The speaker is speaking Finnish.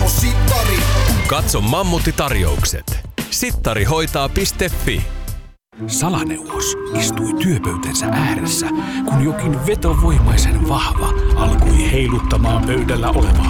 Sittari. Katso Mammutti-tarjoukset. Sittarihoitaa.fi. Salaneuvos istui työpöytänsä ääressä, kun jokin vetovoimaisen vahva alkoi heiluttamaan pöydällä olevaa